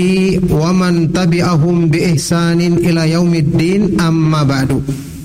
wa man tabi'ahum bi ihsanin ila yaumiddin, amma ba'du.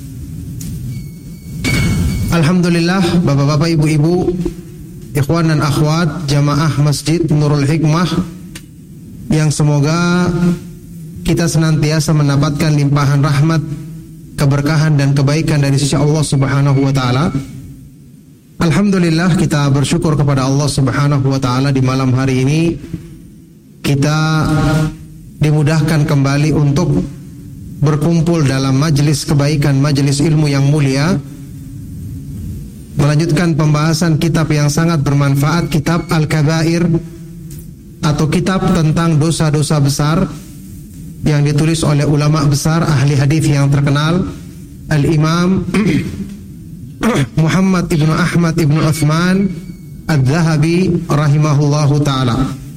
Alhamdulillah, bapak-bapak, ibu-ibu, ikhwan dan akhwat jamaah Masjid Nurul Hikmah, yang semoga kita senantiasa mendapatkan limpahan rahmat, keberkahan dan kebaikan dari sisi Allah Subhanahu wa taala. Alhamdulillah, kita bersyukur kepada Allah Subhanahu wa taala di malam hari ini kita dimudahkan kembali untuk berkumpul dalam majelis kebaikan, majelis ilmu yang mulia, melanjutkan pembahasan kitab yang sangat bermanfaat, kitab Al-Kabair, atau kitab tentang dosa-dosa besar yang ditulis oleh ulama besar ahli hadis yang terkenal, Al-Imam Muhammad ibnu Ahmad ibnu Uthman Adz-Dzahabi rahimahullahu ta'ala.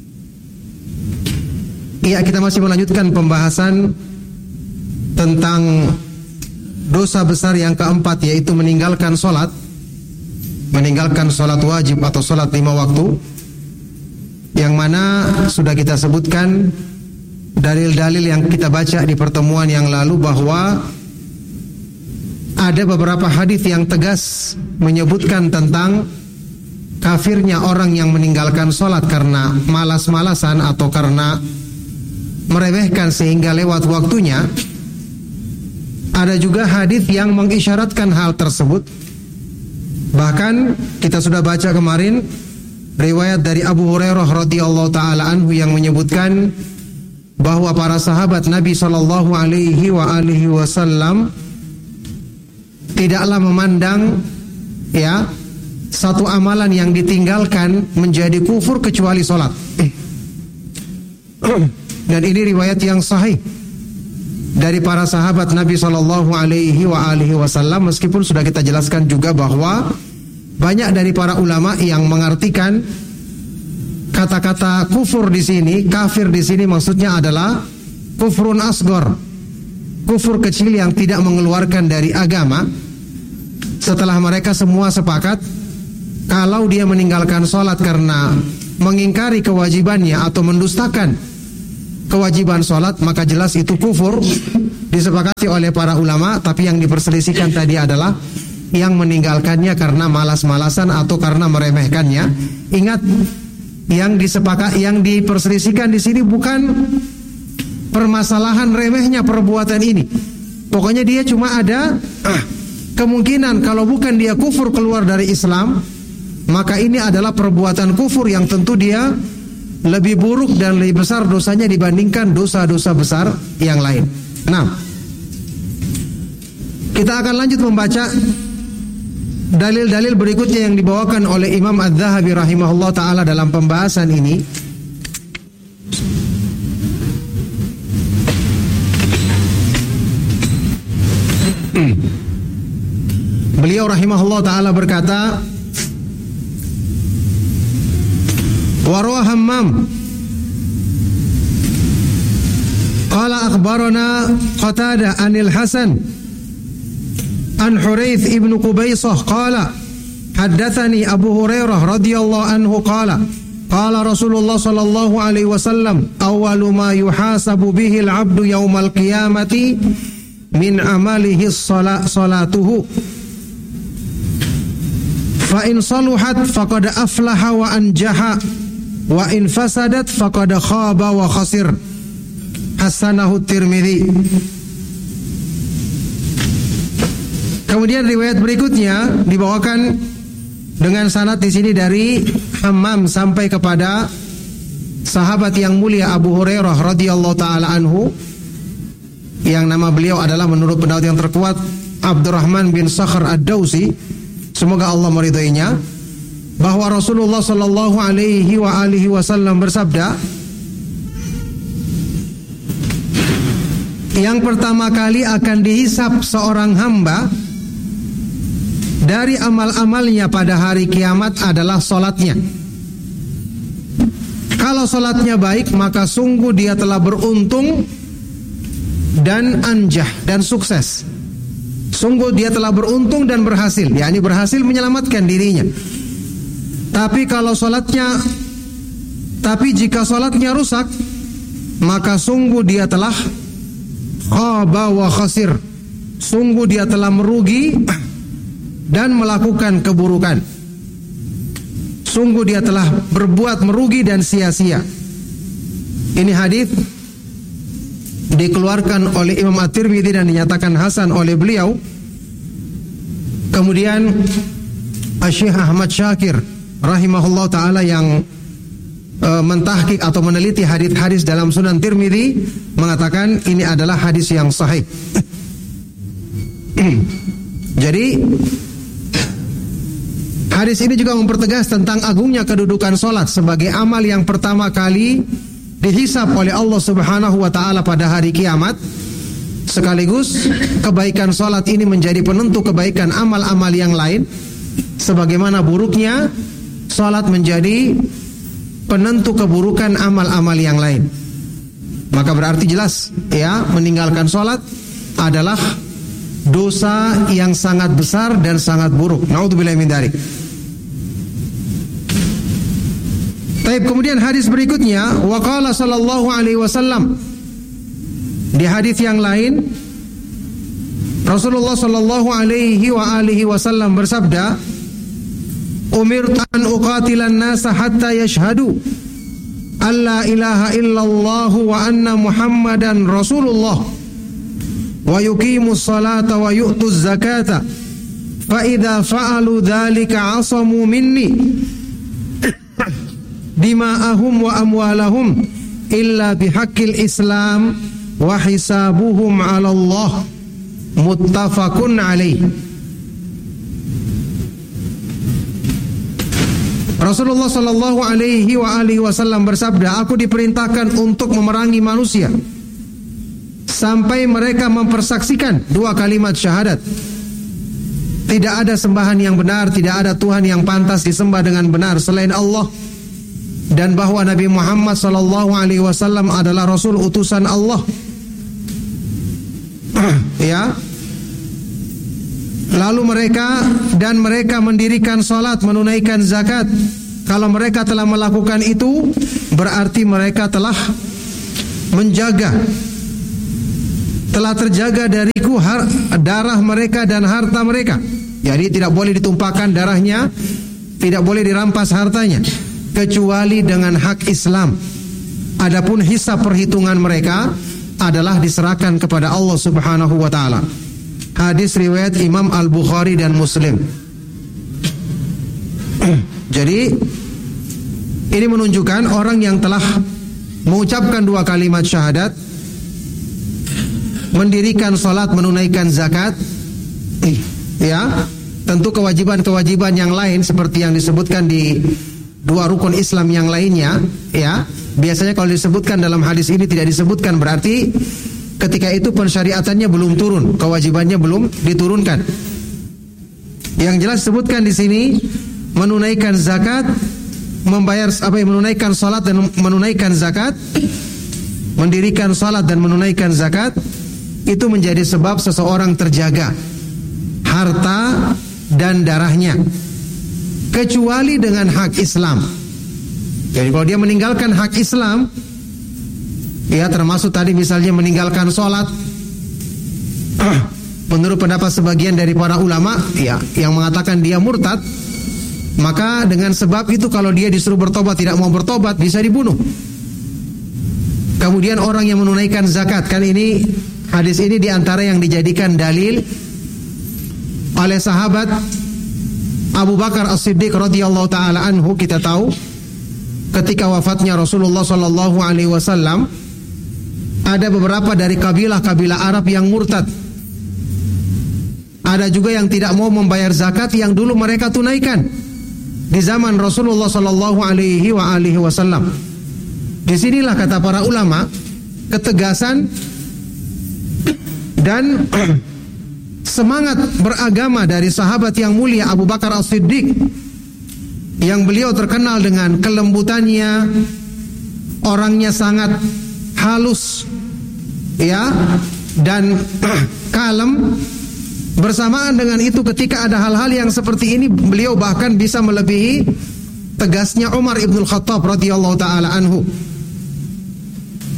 Ya, kita masih melanjutkan pembahasan tentang dosa besar yang keempat, yaitu meninggalkan sholat wajib atau sholat 5 waktu, yang mana sudah kita sebutkan dalil-dalil yang kita baca di pertemuan yang lalu bahwa ada beberapa hadis yang tegas menyebutkan tentang kafirnya orang yang meninggalkan sholat karena malas-malasan atau karena meremehkan sehingga lewat waktunya. Ada juga hadis yang mengisyaratkan hal tersebut. Bahkan kita sudah baca kemarin riwayat dari Abu Hurairah radhiyallahu taala anhu yang menyebutkan bahwa para sahabat Nabi sallallahu alaihi wasallam tidaklah memandang satu amalan yang ditinggalkan menjadi kufur kecuali salat. Dan ini riwayat yang sahih dari para sahabat Nabi sallallahu alaihi wasallam, meskipun sudah kita jelaskan juga bahwa banyak dari para ulama yang mengartikan kata-kata kufur di sini, kafir di sini maksudnya adalah kufrun asghar, kufur kecil yang tidak mengeluarkan dari agama. Setelah mereka semua sepakat kalau dia meninggalkan sholat karena mengingkari kewajibannya atau mendustakan kewajiban sholat, maka jelas itu kufur, disepakati oleh para ulama. Tapi yang diperselisihkan tadi adalah yang meninggalkannya karena malas-malasan atau karena meremehkannya. Ingat, yang diperselisihkan di sini bukan permasalahan remehnya perbuatan ini. Pokoknya dia cuma ada kemungkinan kalau bukan dia kufur keluar dari Islam, maka ini adalah perbuatan kufur yang tentu dia lebih buruk dan lebih besar dosanya dibandingkan dosa-dosa besar yang lain. Nah, kita akan lanjut membaca dalil-dalil berikutnya yang dibawakan oleh Imam Adz-Dzahabi rahimahullah ta'ala dalam pembahasan ini. Beliau rahimahullah ta'ala berkata, Warwa Hammam qala akhbarana Qatada anil Hasan an Hurayth ibn Qubaisah qala haddatsani Abu Hurairah radhiyallahu anhu qala qala Rasulullah sallallahu alaihi wasallam awwalu ma yuhasabu bihi al-'abdu yaumal qiyamati min amalihi salatuhu fa in saluhat faqad aflaha wa anjaha wa in fasadat faqad khaba wa khasir. Hasanahu Tirmidzi. Kemudian riwayat berikutnya dibawakan dengan sanad di sini dari Hammam sampai kepada sahabat yang mulia Abu Hurairah radhiyallahu taala anhu, yang nama beliau adalah menurut pendapat yang terkuat Abdurrahman bin Sakhr Ad-Dausi, semoga Allah meridhoinya, bahwa Rasulullah sallallahu alaihi wasallam bersabda, yang pertama kali akan dihisap seorang hamba dari amal-amalnya pada hari kiamat adalah salatnya. Kalau salatnya baik, maka sungguh dia telah beruntung dan anjah dan sukses. Sungguh dia telah beruntung dan berhasil, yakni berhasil menyelamatkan dirinya. Tapi jika salatnya rusak, maka sungguh dia telah khaba wa khasir, sungguh dia telah merugi dan melakukan keburukan. Sungguh dia telah berbuat merugi dan sia-sia. Ini hadis dikeluarkan oleh Imam At-Tirmidzi dan dinyatakan hasan oleh beliau. Kemudian Syekh Ahmad Syakir rahimahullah ta'ala yang mentahqiq atau meneliti hadis-hadis dalam Sunan Tirmidzi mengatakan ini adalah hadis yang sahih. Jadi hadis ini juga mempertegas tentang agungnya kedudukan solat sebagai amal yang pertama kali dihisab oleh Allah Subhanahu wa ta'ala pada hari kiamat. Sekaligus kebaikan solat ini menjadi penentu kebaikan amal-amal yang lain, sebagaimana buruknya solat menjadi penentu keburukan amal-amal yang lain. Maka berarti jelas ya, meninggalkan solat adalah dosa yang sangat besar dan sangat buruk. Naudzubillahi min dzalik. Baik, kemudian hadis berikutnya, waqala sallallahu alaihi wasallam. Di hadis yang lain, Rasulullah sallallahu alaihi wa alihi wasallam bersabda, "Umirtu an uqatilan nasa hatta yashhadu alla ilaha illallah wa anna Muhammadan Rasulullah wa yuqimus salata wa yu'tuz zakata fa idza fa'alu dzalika 'asamu minni dima'ahum wa amwalahum illa bihaqqil Islam wa hisabuhum 'ala Allah." Muttafaqun alaih. Rasulullah sallallahu alaihi wa alihi wasallam bersabda, "Aku diperintahkan untuk memerangi manusia sampai mereka mempersaksikan dua kalimat syahadat. Tidak ada sembahan yang benar, tidak ada Tuhan yang pantas disembah dengan benar selain Allah, dan bahwa Nabi Muhammad sallallahu alaihi wasallam adalah Rasul utusan Allah." Ya. Lalu mereka mendirikan salat, menunaikan zakat. Kalau mereka telah melakukan itu, berarti mereka telah telah terjaga dariku darah mereka dan harta mereka. Jadi tidak boleh ditumpahkan darahnya, tidak boleh dirampas hartanya, kecuali dengan hak Islam. Adapun hisab perhitungan mereka adalah diserahkan kepada Allah Subhanahu wa ta'ala. Hadis riwayat Imam Al-Bukhari dan Muslim. Jadi ini menunjukkan orang yang telah mengucapkan dua kalimat syahadat, mendirikan salat, menunaikan zakat, ya, tentu kewajiban-kewajiban yang lain seperti yang disebutkan di dua rukun Islam yang lainnya, ya. Biasanya kalau disebutkan dalam hadis ini tidak disebutkan, berarti ketika itu pensyariatannya belum turun, kewajibannya belum diturunkan. Yang jelas disebutkan di sini menunaikan zakat, menunaikan salat dan menunaikan zakat, mendirikan salat dan menunaikan zakat, itu menjadi sebab seseorang terjaga harta dan darahnya, kecuali dengan hak Islam. Jadi kalau dia meninggalkan hak Islam, ya termasuk tadi misalnya meninggalkan sholat, menurut pendapat sebagian dari para ulama, ya, yang mengatakan dia murtad, maka dengan sebab itu kalau dia disuruh bertobat tidak mau bertobat, bisa dibunuh. Kemudian orang yang menunaikan zakat, kan ini hadis ini diantara yang dijadikan dalil oleh sahabat Abu Bakar As-Siddiq radhiyallahu taala anhu. Kita tahu ketika wafatnya Rasulullah sallallahu alaihi wasallam, ada beberapa dari kabilah-kabilah Arab yang murtad. Ada juga yang tidak mau membayar zakat yang dulu mereka tunaikan di zaman Rasulullah sallallahu alaihi wasallam. Disinilah kata para ulama ketegasan dan semangat beragama dari sahabat yang mulia Abu Bakar As-Siddiq, yang beliau terkenal dengan kelembutannya, orangnya sangat halus, ya, dan kalem. Bersamaan dengan itu, ketika ada hal-hal yang seperti ini, beliau bahkan bisa melebihi tegasnya Umar ibn Khattab radhiyallahu taala anhu.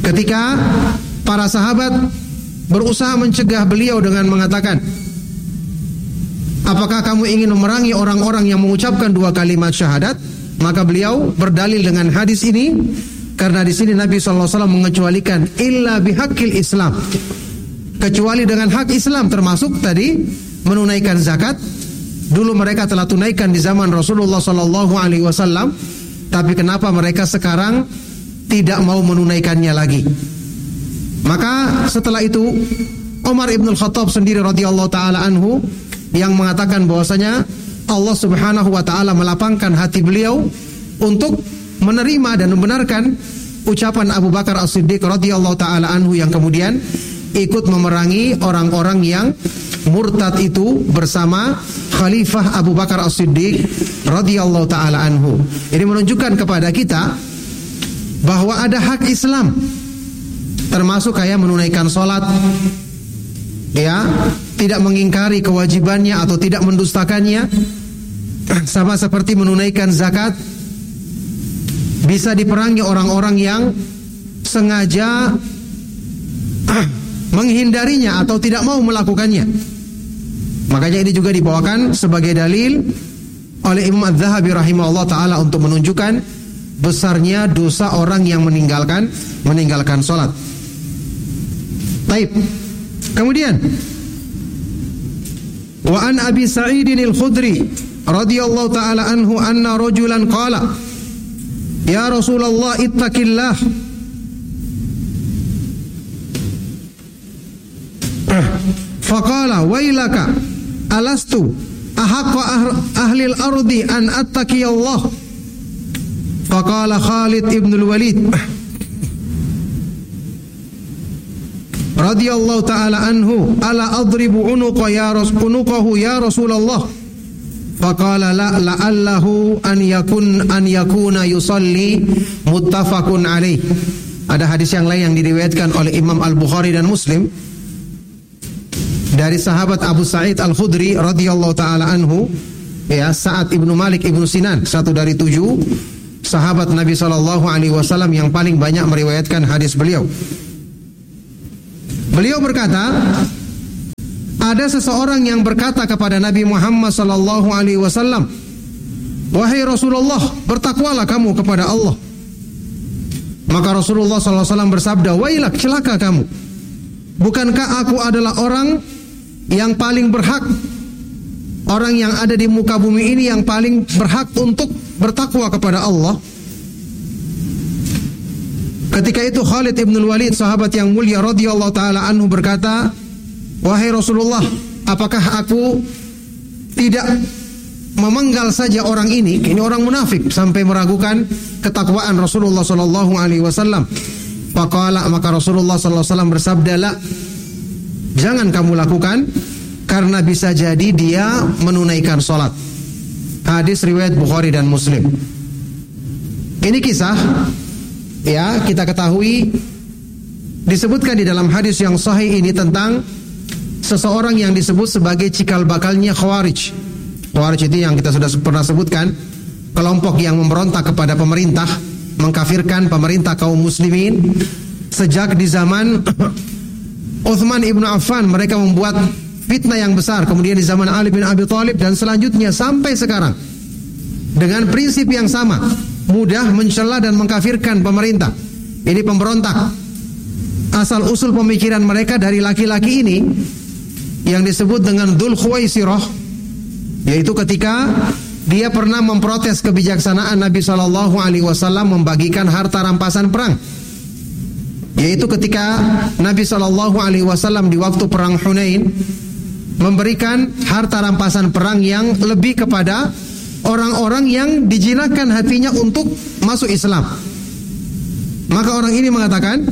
Ketika para sahabat berusaha mencegah beliau dengan mengatakan, apakah kamu ingin memerangi orang-orang yang mengucapkan 2 kalimat syahadat? Maka beliau berdalil dengan hadis ini, karena di sini Nabi SAW mengecualikan illa bihaqqil Islam, kecuali dengan hak Islam, termasuk tadi menunaikan zakat. Dulu mereka telah tunaikan di zaman Rasulullah SAW, tapi kenapa mereka sekarang tidak mau menunaikannya lagi? Maka setelah itu Umar ibn al-Khattab sendiri radhiyallahu taala anhu yang mengatakan bahwasanya Allah Subhanahu wa taala melapangkan hati beliau untuk menerima dan membenarkan ucapan Abu Bakar As-Siddiq radhiyallahu taala anhu yang kemudian ikut memerangi orang-orang yang murtad itu bersama Khalifah Abu Bakar As-Siddiq radhiyallahu taala anhu. Ini menunjukkan kepada kita bahwa ada hak Islam, termasuk kayak menunaikan sholat, ya, tidak mengingkari kewajibannya atau tidak mendustakannya, sama seperti menunaikan zakat. Bisa diperangi orang-orang yang sengaja menghindarinya atau tidak mau melakukannya. Makanya ini juga dibawakan sebagai dalil oleh Imam Az-Zahabi rahimahullah ta'ala untuk menunjukkan besarnya dosa orang yang meninggalkan sholat. Baik. Kemudian wa an Abi Sa'idin al-Khudri radhiyallahu ta'ala anhu anna rajulan qala ya Rasulullah ittaqillah faqala wailaka alastu ahaqqa ahli al-ardi an attaqiyallah faqala Khalid ibn al-Walid radhiyallahu ta'ala anhu ala adribu unuqahu ya Rasulullah faqala la la'allahu an yakuna yusalli muttafaqun alaih. Ada hadis yang lain yang diriwayatkan oleh Imam Al-Bukhari dan Muslim dari sahabat Abu Sa'id Al-Khudri radhiyallahu ta'ala anhu, ya, Sa'ad ibnu Malik ibnu Sinan, satu dari 7 sahabat Nabi SAW yang paling banyak meriwayatkan hadis beliau. Beliau berkata, ada seseorang yang berkata kepada Nabi Muhammad SAW, wahai Rasulullah, bertakwalah kamu kepada Allah. Maka Rasulullah SAW bersabda, wailak, celaka kamu. Bukankah aku adalah orang yang paling berhak, orang yang ada di muka bumi ini yang paling berhak untuk bertakwa kepada Allah? Ketika itu Khalid ibn al-Walid, sahabat yang mulia radhiyallahu ta'ala anhu, berkata, wahai Rasulullah, apakah aku tidak memenggal saja orang ini orang munafik, sampai meragukan ketakwaan Rasulullah sallallahu alaihi wasallam. Faqala, maka Rasulullah sallallahu alaihi wasallam bersabda, la, jangan kamu lakukan, karena bisa jadi dia menunaikan salat. Hadis riwayat Bukhari dan Muslim. Ini kisah, ya, kita ketahui disebutkan di dalam hadis yang sahih ini tentang seseorang yang disebut sebagai cikal bakalnya Khawarij. Khawarij itu yang kita sudah pernah sebutkan, kelompok yang memberontak kepada pemerintah, mengkafirkan pemerintah kaum muslimin. Sejak di zaman Uthman ibn Affan mereka membuat fitnah yang besar, kemudian di zaman Ali bin Abi Thalib, dan selanjutnya sampai sekarang dengan prinsip yang sama, mudah mencela dan mengkafirkan pemerintah. Ini pemberontak. Asal usul pemikiran mereka dari laki-laki ini yang disebut dengan Dzul Khuwaisirah, yaitu ketika dia pernah memprotes kebijaksanaan Nabi SAW membagikan harta rampasan perang. Yaitu ketika Nabi SAW di waktu perang Hunain memberikan harta rampasan perang yang lebih kepada orang-orang yang dijinakkan hatinya untuk masuk Islam. Maka orang ini mengatakan,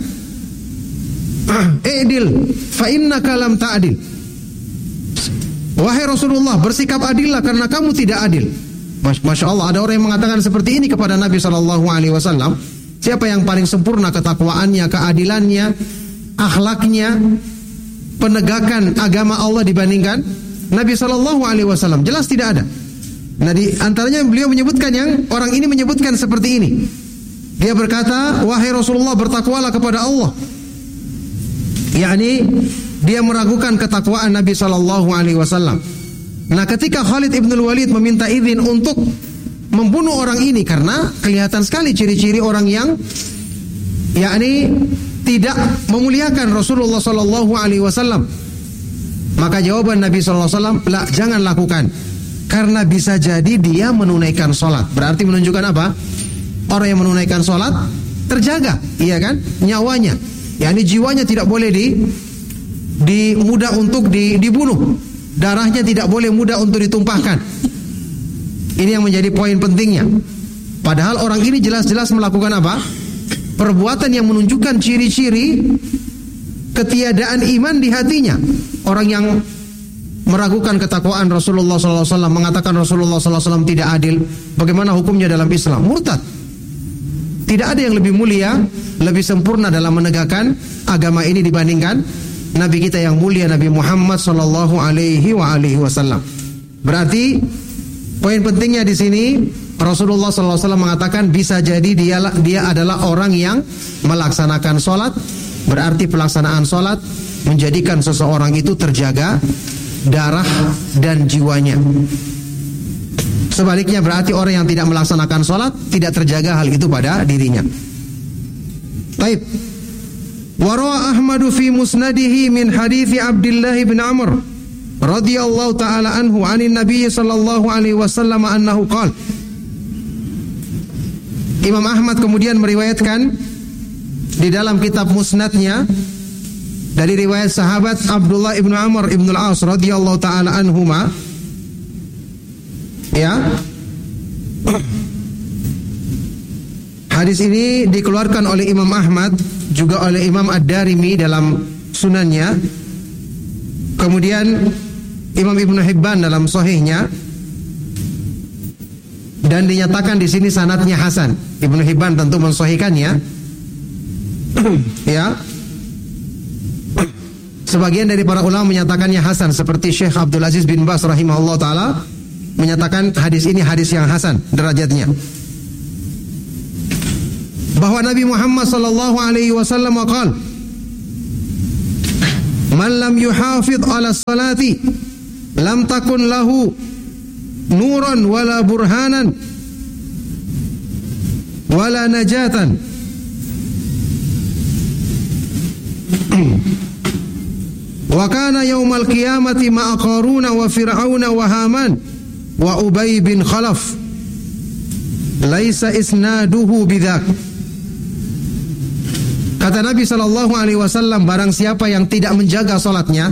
"I'dil fa innaka lam ta'dil." Wahai Rasulullah, bersikap adillah karena kamu tidak adil. Masya Allah, ada orang yang mengatakan seperti ini kepada Nabi SAW. Siapa yang paling sempurna ketakwaannya, keadilannya, akhlaknya, penegakan agama Allah dibandingkan Nabi SAW? Jelas tidak ada. Nah, di antaranya beliau menyebutkan yang orang ini menyebutkan seperti ini. Dia berkata, wahai Rasulullah, bertakwalah kepada Allah. Yakni dia meragukan ketakwaan Nabi SAW. Nah, ketika Khalid ibn Walid meminta izin untuk membunuh orang ini karena kelihatan sekali ciri-ciri orang yang yakni tidak memuliakan Rasulullah SAW, maka jawaban Nabi SAW, "La, jangan lakukan, karena bisa jadi dia menunaikan sholat." Berarti menunjukkan apa? Orang yang menunaikan sholat terjaga, iya kan? Nyawanya, yakni jiwanya tidak boleh mudah untuk dibunuh. Darahnya tidak boleh mudah untuk ditumpahkan. Ini yang menjadi poin pentingnya. Padahal orang ini jelas-jelas melakukan apa? Perbuatan yang menunjukkan ciri-ciri ketiadaan iman di hatinya. Orang yang meragukan ketakwaan Rasulullah SAW, mengatakan Rasulullah SAW tidak adil, bagaimana hukumnya dalam Islam? Murtad. Tidak ada yang lebih mulia, lebih sempurna dalam menegakkan agama ini dibandingkan Nabi kita yang mulia, Nabi Muhammad SAW. Berarti poin pentingnya di sini, Rasulullah SAW mengatakan bisa jadi dia adalah orang yang melaksanakan sholat. Berarti pelaksanaan sholat menjadikan seseorang itu terjaga darah dan jiwanya. Sebaliknya berarti orang yang tidak melaksanakan sholat tidak terjaga hal itu pada dirinya. Taib. Warawa Ahmadu fi musnadihi min hadithi Abdullah bin Amr radhiyallahu ta'ala anhu anin Nabi sallallahu alaihi wasallam annahu qala. Imam Ahmad kemudian meriwayatkan di dalam kitab musnadnya dari riwayat sahabat Abdullah ibn Amr ibn al-As radhiyallahu ta'ala anhuma, ya. Hadis ini dikeluarkan oleh Imam Ahmad, juga oleh Imam Ad-Darimi dalam sunannya. Kemudian Imam Ibnu Hibban dalam sahihnya, dan dinyatakan di sini sanadnya hasan. Ibnu Hibban tentu mensahihkannya. Ya. Sebagian dari para ulama menyatakannya hasan, seperti Syekh Abdul Aziz bin Baz rahimahullah taala menyatakan hadis ini hadis yang hasan derajatnya. Bahwa Nabi Muhammad sallallahu alaihi wasallam qala, "Man lam yuhafidh 'ala salati lam takun lahu nuran wala burhanan wala najatan." Wa kana yaumal qiyamati ma'a Qaruna wa Fir'auna wa Haman wa Ubay bin Khalaf laisa isnaduhu bidzak. Kata Nabi sallallahu alaihi wasallam, barang siapa yang tidak menjaga salatnya,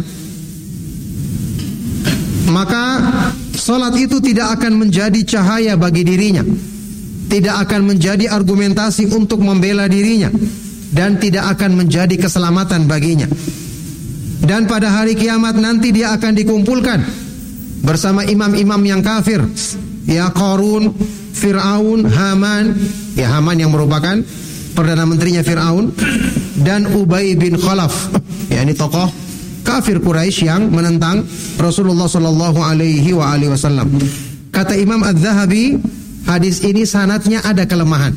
maka salat itu tidak akan menjadi cahaya bagi dirinya, tidak akan menjadi argumentasi untuk membela dirinya, dan tidak akan menjadi keselamatan baginya. Dan pada hari kiamat nanti dia akan dikumpulkan bersama imam-imam yang kafir, ya Qarun, Fir'aun, Haman, ya Haman yang merupakan perdana menterinya Fir'aun, dan Ubay bin Khalaf, ya ini tokoh kafir Quraisy yang menentang Rasulullah sallallahu alaihi wasallam. Kata Imam Az-Zahabi, hadis ini sanadnya ada kelemahan.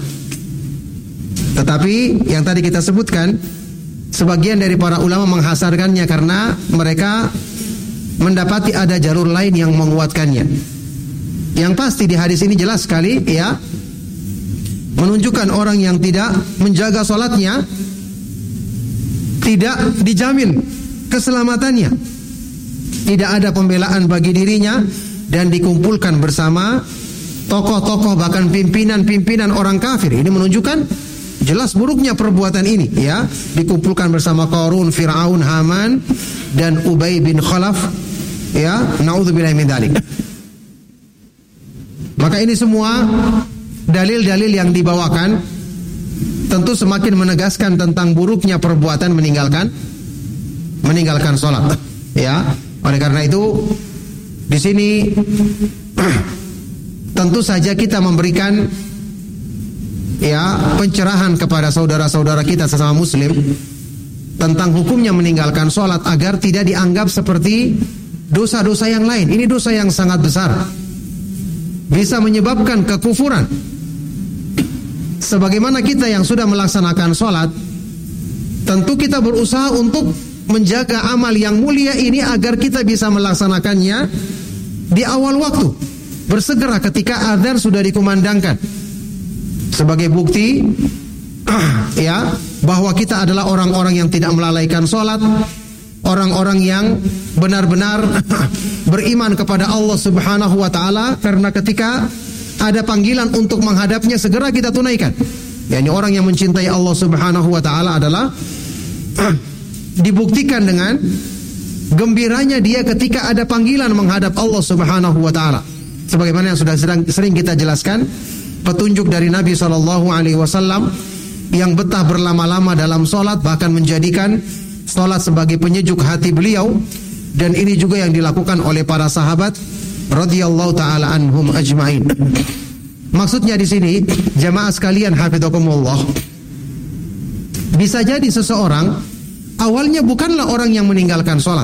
Tetapi yang tadi kita sebutkan, sebagian dari para ulama menghasarkannya karena mereka mendapati ada jalur lain yang menguatkannya. Yang pasti di hadis ini jelas sekali, ya, menunjukkan orang yang tidak menjaga salatnya tidak dijamin keselamatannya, tidak ada pembelaan bagi dirinya, dan dikumpulkan bersama tokoh-tokoh bahkan pimpinan-pimpinan orang kafir. Ini menunjukkan jelas buruknya perbuatan ini, ya, dikumpulkan bersama Qarun, Fir'aun, Haman, dan Ubay bin Khalaf, ya, naudzubillahi min dzalik. Maka ini semua dalil-dalil yang dibawakan tentu semakin menegaskan tentang buruknya perbuatan meninggalkan salat, ya. Oleh karena itu di sini tentu saja kita memberikan, ya, pencerahan kepada saudara-saudara kita sesama muslim tentang hukumnya meninggalkan salat agar tidak dianggap seperti dosa-dosa yang lain. Ini dosa yang sangat besar, bisa menyebabkan kekufuran. sebagaimana kita yang sudah melaksanakan sholat, tentu kita berusaha untuk menjaga amal yang mulia ini agar kita bisa melaksanakannya di awal waktu, bersegera ketika azan sudah dikumandangkan. Sebagai bukti ya, bahwa kita adalah orang-orang yang tidak melalaikan sholat, orang-orang yang benar-benar beriman kepada Allah Subhanahu wa taala, karena ketika ada panggilan untuk menghadapnya segera kita tunaikan. Yani orang yang mencintai Allah Subhanahu wa taala adalah dibuktikan dengan gembiranya dia ketika ada panggilan menghadap Allah Subhanahu wa taala. Sebagaimana yang sudah sering kita jelaskan, petunjuk dari Nabi SAW yang betah berlama-lama dalam sholat, bahkan menjadikan sholat sebagai penyejuk hati beliau, dan ini juga yang dilakukan oleh para sahabat radhiyallahu taala anhum ajmain. Maksudnya di sini, jamaah sekalian hafizakumullah, bisa jadi seseorang awalnya bukanlah orang yang meninggalkan sholat.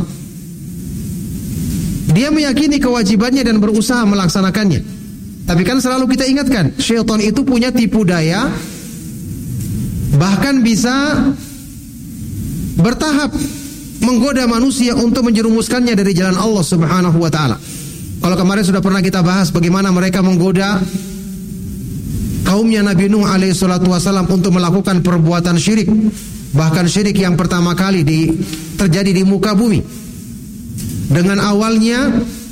Dia meyakini kewajibannya dan berusaha melaksanakannya. Tapi kan selalu kita ingatkan, syaitan itu punya tipu daya, bahkan bisa bertahap menggoda manusia untuk menjerumuskannya dari jalan Allah Subhanahu wa taala. Kalau kemarin sudah pernah kita bahas bagaimana mereka menggoda kaumnya Nabi Nuh alaihi salatu wasallam untuk melakukan perbuatan syirik, bahkan syirik yang pertama kali terjadi di muka bumi. Dengan awalnya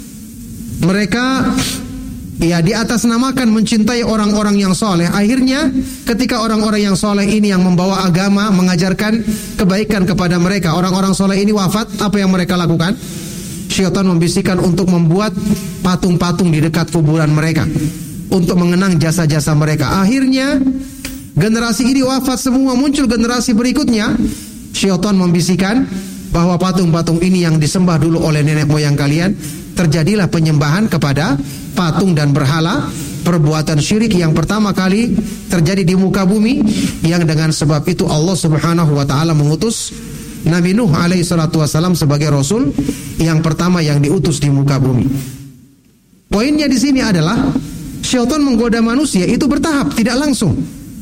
mereka di atas namakan mencintai orang-orang yang soleh. Akhirnya ketika orang-orang yang soleh ini yang membawa agama, mengajarkan kebaikan kepada mereka, orang-orang soleh ini wafat, apa yang mereka lakukan? Syaitan membisikkan untuk membuat patung-patung di dekat kuburan mereka untuk mengenang jasa-jasa mereka. Akhirnya generasi ini wafat semua, muncul generasi berikutnya. Syaitan membisikkan bahwa patung-patung ini yang disembah dulu oleh nenek moyang kalian. Terjadilah penyembahan kepada patung dan berhala, perbuatan syirik yang pertama kali terjadi di muka bumi, yang dengan sebab itu Allah Subhanahu wa taala mengutus Nabi Nuh alaihi salatu wasallam sebagai rasul yang pertama yang diutus di muka bumi. Poinnya di sini adalah syaitan menggoda manusia itu bertahap, tidak langsung.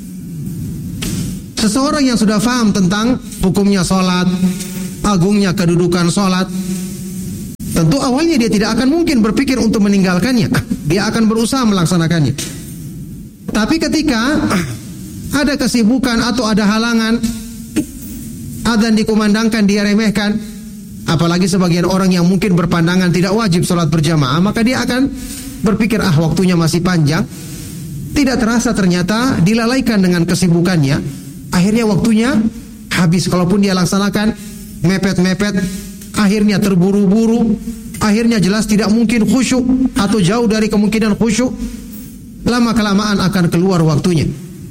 Seseorang yang sudah paham tentang hukumnya sholat, agungnya kedudukan sholat, tentu awalnya dia tidak akan mungkin berpikir untuk meninggalkannya. Dia akan berusaha melaksanakannya. Tapi ketika ada kesibukan atau ada halangan, adzan dikumandangkan dia remehkan, apalagi sebagian orang yang mungkin berpandangan tidak wajib sholat berjamaah, maka dia akan berpikir waktunya masih panjang. Tidak terasa ternyata dilalaikan dengan kesibukannya. Akhirnya waktunya habis. Kalaupun dia laksanakan mepet-mepet, akhirnya terburu-buru, akhirnya jelas tidak mungkin khusyuk atau jauh dari kemungkinan khusyuk. Lama-kelamaan akan keluar waktunya.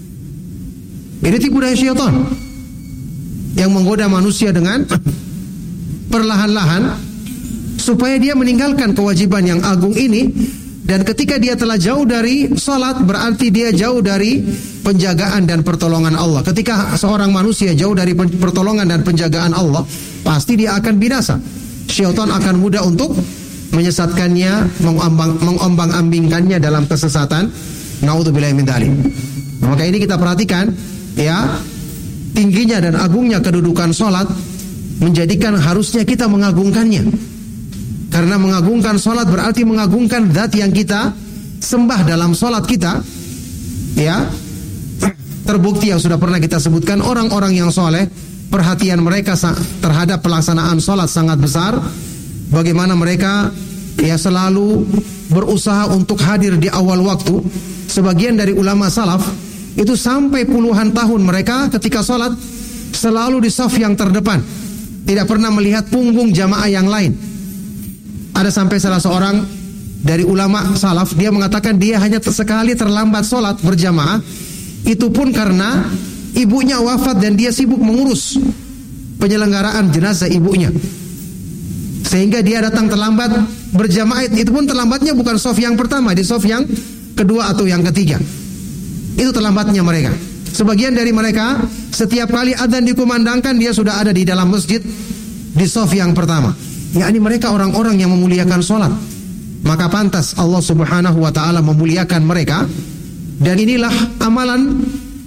Ini tipu daya syaitan yang menggoda manusia dengan perlahan-lahan supaya dia meninggalkan kewajiban yang agung ini. Dan ketika dia telah jauh dari salat, berarti dia jauh dari penjagaan dan pertolongan Allah. Ketika seorang manusia jauh dari pertolongan dan penjagaan Allah, pasti dia akan binasa. Syaitan akan mudah untuk menyesatkannya, mengombang-ambingkannya dalam kesesatan. Naudzubillahi min dzalik. Maka ini kita perhatikan, ya, tingginya dan agungnya kedudukan salat menjadikan harusnya kita mengagungkannya. Karena mengagungkan salat berarti mengagungkan zat yang kita sembah dalam salat kita. Ya, terbukti yang sudah pernah kita sebutkan, orang-orang yang soleh, perhatian mereka terhadap pelaksanaan salat sangat besar. Bagaimana mereka selalu berusaha untuk hadir di awal waktu. Sebagian dari ulama salaf itu sampai puluhan tahun mereka ketika salat selalu di saf yang terdepan, tidak pernah melihat punggung jamaah yang lain. Ada sampai salah seorang dari ulama salaf, dia mengatakan dia hanya sekali terlambat sholat berjamaah, itu pun karena ibunya wafat dan dia sibuk mengurus penyelenggaraan jenazah ibunya, sehingga dia datang terlambat berjamaah. Itu pun terlambatnya bukan shaf yang pertama, di shaf yang kedua atau yang ketiga. Itu terlambatnya mereka. Sebagian dari mereka setiap kali adzan dikumandangkan dia sudah ada di dalam masjid di shaf yang pertama. Yakni mereka orang-orang yang memuliakan sholat. Maka pantas Allah Subhanahu wa ta'ala memuliakan mereka. Dan inilah amalan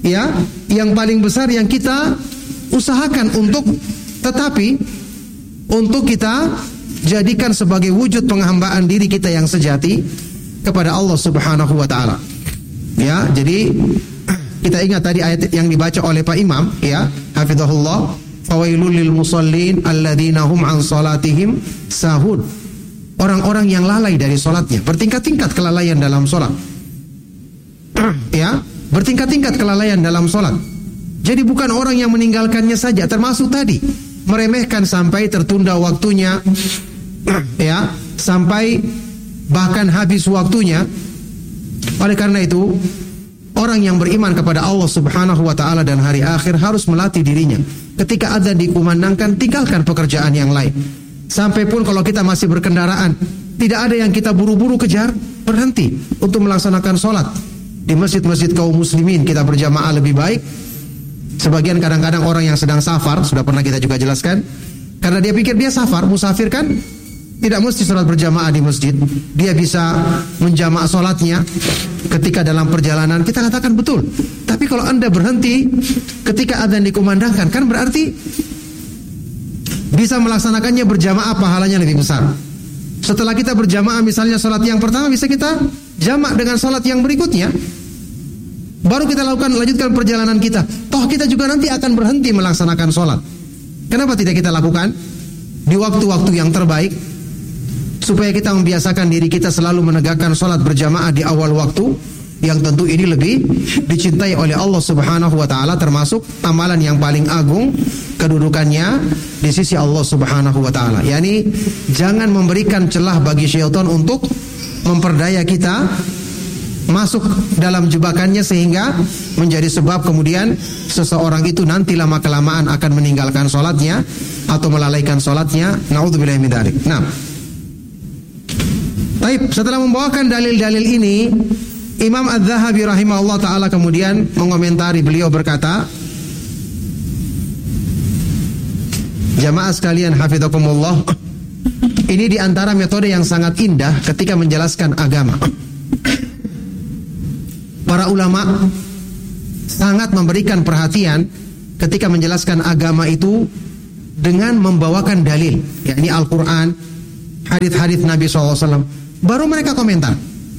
ya, yang paling besar yang kita usahakan untuk, tetapi untuk kita jadikan sebagai wujud penghambaan diri kita yang sejati kepada Allah Subhanahu wa taala. Ya, jadi kita ingat tadi ayat yang dibaca oleh Pak Imam, ya, hafizahullah, fawailul lil musallin alladzina hum an salatihim sahun. Orang-orang yang lalai dari salatnya, bertingkat-tingkat kelalaian dalam salat. Ya, bertingkat-tingkat kelalaian dalam salat. Jadi bukan orang yang meninggalkannya saja, termasuk tadi meremehkan sampai tertunda waktunya, ya, sampai bahkan habis waktunya. Oleh karena itu, orang yang beriman kepada Allah Subhanahu wa taala dan hari akhir harus melatih dirinya. Ketika adzan dikumandangkan, tinggalkan pekerjaan yang lain. Sampai pun kalau kita masih berkendaraan, tidak ada yang kita buru-buru kejar, berhenti untuk melaksanakan sholat. Di masjid-masjid kaum muslimin kita berjamaah lebih baik. Sebagian kadang-kadang orang yang sedang safar, sudah pernah kita juga jelaskan, karena dia pikir dia safar, musafir kan tidak mesti sholat berjamaah di masjid. Dia bisa menjamaah sholatnya ketika dalam perjalanan. Kita katakan betul. Tapi kalau Anda berhenti ketika adzan dikumandangkan, kan berarti bisa melaksanakannya berjamaah, pahalanya lebih besar. Setelah kita berjamaah misalnya sholat yang pertama, bisa kita jamak dengan sholat yang berikutnya. Baru kita lanjutkan perjalanan kita. Toh kita juga nanti akan berhenti melaksanakan sholat. Kenapa tidak kita lakukan di waktu-waktu yang terbaik, supaya kita membiasakan diri kita selalu menegakkan sholat berjamaah di awal waktu, yang tentu ini lebih dicintai oleh Allah Subhanahu wa taala, termasuk amalan yang paling agung kedudukannya di sisi Allah Subhanahu wa taala. Yani jangan memberikan celah bagi syaitan untuk memperdaya kita masuk dalam jebakannya, sehingga menjadi sebab kemudian seseorang itu nanti lama-kelamaan akan meninggalkan sholatnya atau melalaikan sholatnya. Na'udzubillahi min dzalik. Nah, baik, setelah membawakan dalil-dalil ini, Imam Az-Zahabi rahimahullah ta'ala kemudian mengomentari, beliau berkata, jamaah sekalian hafizakumullah, ini diantara metode yang sangat indah ketika menjelaskan agama. Para ulama sangat memberikan perhatian ketika menjelaskan agama itu dengan membawakan dalil, yakni Al-Quran, hadits-hadits Nabi SAW. Baru mereka komentar.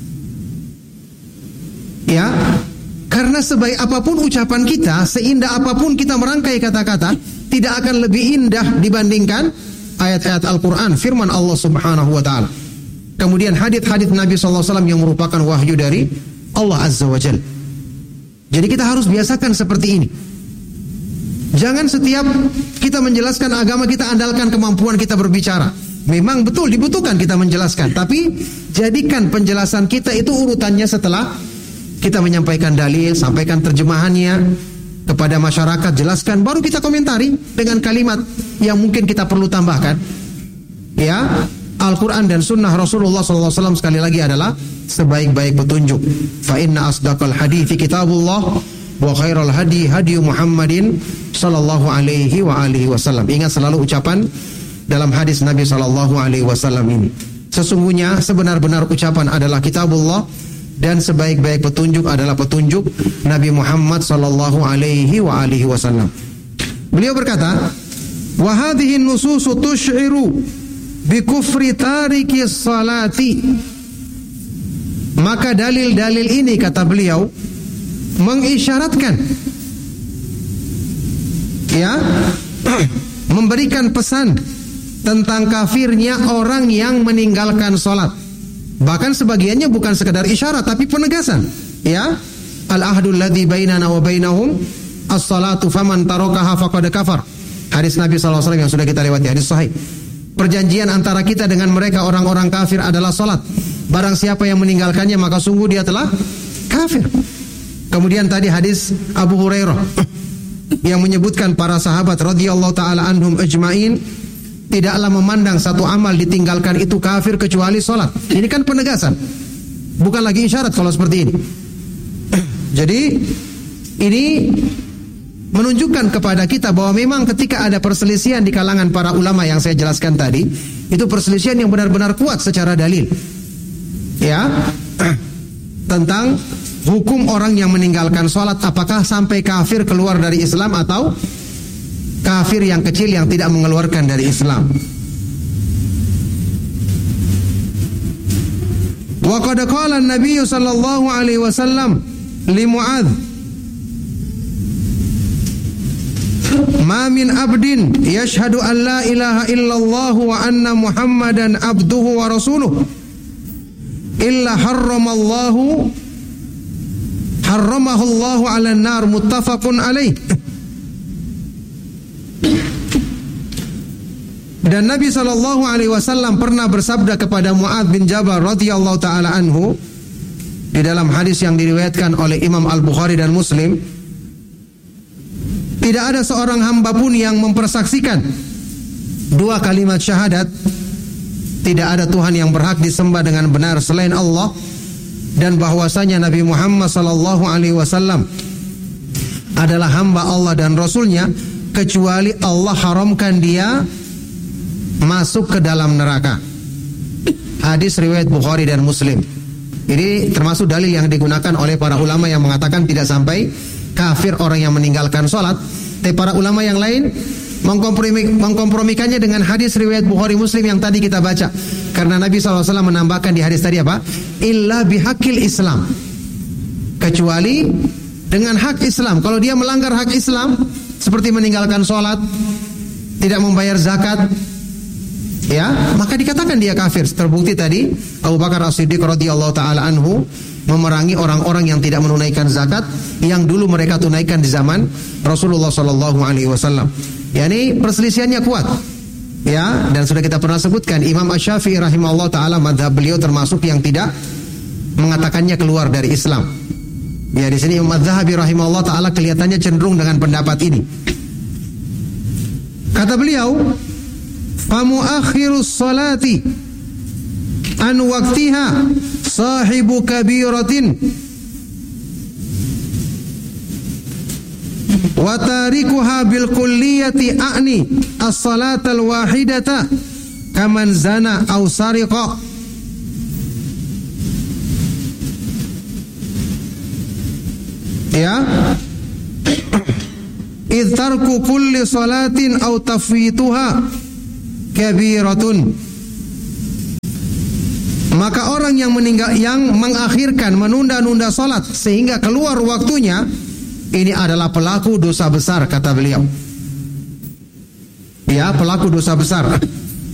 Ya, karena sebaik apapun ucapan kita, seindah apapun kita merangkai kata-kata, tidak akan lebih indah dibandingkan ayat-ayat Al-Quran, firman Allah Subhanahu wa ta'ala. Kemudian hadits-hadits Nabi SAW yang merupakan wahyu dari Allah Azza wa Jalla. Jadi kita harus biasakan seperti ini. Jangan setiap kita menjelaskan agama kita andalkan kemampuan kita berbicara. Memang betul dibutuhkan kita menjelaskan, tapi jadikan penjelasan kita itu urutannya setelah kita menyampaikan dalil, sampaikan terjemahannya kepada masyarakat, jelaskan, baru kita komentari dengan kalimat yang mungkin kita perlu tambahkan. Ya, Al-Quran dan Sunnah Rasulullah SAW sekali lagi adalah sebaik-baik petunjuk. Fa inna asdaqal hadithi kitabullah wa khairal hadi hadi Muhammadin sallallahu alaihi wa alihi wasallam. Ingat selalu ucapan dalam hadis Nabi sallallahu alaihi wasallam ini. Sesungguhnya sebenar-benar ucapan adalah kitabullah, dan sebaik-baik petunjuk adalah petunjuk Nabi Muhammad sallallahu alaihi wa alihi wasallam. Beliau berkata, "Wa hadhihi an-nusus tush'iru bi kufri tariki salati." Maka dalil-dalil ini, kata beliau, mengisyaratkan, ya, memberikan pesan tentang kafirnya orang yang meninggalkan salat. Bahkan sebagiannya bukan sekedar isyarat, tapi penegasan. Ya, al-ahdul ladzi bainana wa bainahum as-salatu faman tarakaha faqad kafar. Hadis Nabi SAW yang sudah kita lewati, hadis sahih. Perjanjian antara kita dengan mereka orang-orang kafir adalah salat. Barang siapa yang meninggalkannya maka sungguh dia telah kafir. Kemudian tadi hadis Abu Hurairah yang menyebutkan para sahabat radhiyallahu taala anhum ajmain tidaklah memandang satu amal ditinggalkan itu kafir kecuali salat. Ini kan penegasan, bukan lagi isyarat kalau seperti ini. Jadi ini menunjukkan kepada kita bahwa memang ketika ada perselisihan di kalangan para ulama yang saya jelaskan tadi, itu perselisihan yang benar-benar kuat secara dalil, ya, tentang hukum orang yang meninggalkan sholat, apakah sampai kafir keluar dari Islam atau kafir yang kecil yang tidak mengeluarkan dari Islam. Wa qad qala an-nabiy sallallahu alaihi wasallam li Mu'adz, ma min abdin yashhadu an la ilaha illallah wa anna Muhammadan abduhu wa rasuluh illa harramahu Allahu 'alan nar, muttafaqun alaih. Dan Nabi SAW pernah bersabda kepada Mu'adz bin Jabal radhiyallahu taala anhu di dalam hadis yang diriwayatkan oleh Imam Al-Bukhari dan Muslim, tidak ada seorang hamba pun yang mempersaksikan dua kalimat syahadat, tidak ada Tuhan yang berhak disembah dengan benar selain Allah, dan bahwasanya Nabi Muhammad SAW adalah hamba Allah dan Rasulnya, kecuali Allah haramkan dia masuk ke dalam neraka. Hadis riwayat Bukhari dan Muslim. Ini termasuk dalil yang digunakan oleh para ulama yang mengatakan tidak sampai kafir orang yang meninggalkan sholat. Tapi para ulama yang lain mengkompromikannya dengan hadis riwayat Bukhari Muslim yang tadi kita baca. Karena Nabi SAW menambahkan di hadis tadi apa? Illa bihaqil Islam, kecuali dengan hak Islam. Kalau dia melanggar hak Islam seperti meninggalkan sholat, tidak membayar zakat, ya, maka dikatakan dia kafir. Terbukti tadi Abu Bakar As-Siddiq radhiyallahu taala anhu memerangi orang-orang yang tidak menunaikan zakat yang dulu mereka tunaikan di zaman Rasulullah sallallahu alaihi wasallam. Yani perselisihannya kuat. Ya, dan sudah kita pernah sebutkan Imam Asy-Syafi'i rahimahullah taala mazhab beliau termasuk yang tidak mengatakannya keluar dari Islam. Ya, di sini Imam Az-Zahabi rahimahullah taala kelihatannya cenderung dengan pendapat ini. Kata beliau, famuakhirus salati an waqtiha sahibu kabiratin wa tarikuha bil kulliyati a'ni as-salatal wahidata kaman zana aw sariqa. Ya, idtarku kulli salatin aw tafwituha kabiratun. Maka orang yang mengakhirkan, menunda-nunda salat sehingga keluar waktunya, ini adalah pelaku dosa besar, kata beliau. Ya, pelaku dosa besar.